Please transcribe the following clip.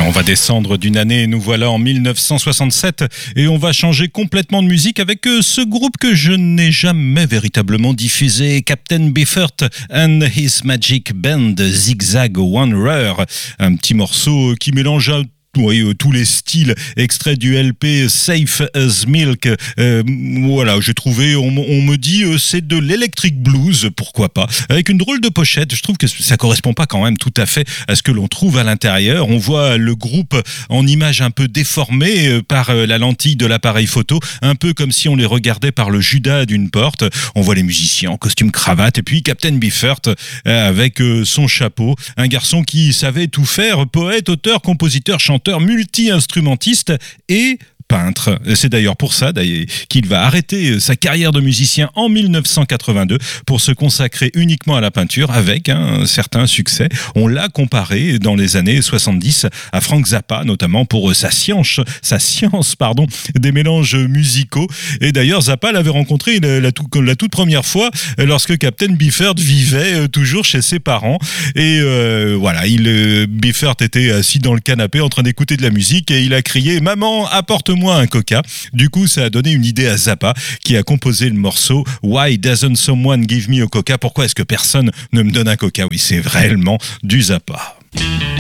On va descendre d'une année et nous voilà en 1967 et on va changer complètement de musique avec ce groupe que je n'ai jamais véritablement diffusé, Captain Beefheart and His Magic Band, Zigzag Wanderer, un petit morceau qui mélange tous les styles extraits du LP Safe as Milk. Voilà, j'ai trouvé, on me dit c'est de l'electric blues, pourquoi pas, avec une drôle de pochette. Je trouve que ça correspond pas quand même tout à fait à ce que l'on trouve à l'intérieur. On voit le groupe en image un peu déformée par la lentille de l'appareil photo, un peu comme si on les regardait par le Judas d'une porte. On voit les musiciens en costume cravate et puis Captain Beefheart avec son chapeau, un garçon qui savait tout faire, poète, auteur, compositeur, chanteur, multi-instrumentiste et peintre. C'est d'ailleurs pour ça qu'il va arrêter sa carrière de musicien en 1982 pour se consacrer uniquement à la peinture avec un certain succès. On l'a comparé dans les années 70 à Frank Zappa, notamment pour sa science des mélanges musicaux. Et d'ailleurs, Zappa l'avait rencontré la toute première fois lorsque Captain Beefheart vivait toujours chez ses parents. Et voilà, Beefheart était assis dans le canapé en train d'écouter de la musique et il a crié « Maman, apporte-moi un coca ». Du coup, ça a donné une idée à Zappa qui a composé le morceau Why Doesn't Someone Give Me a Coca? Pourquoi est-ce que personne ne me donne un coca? Oui, c'est réellement du Zappa.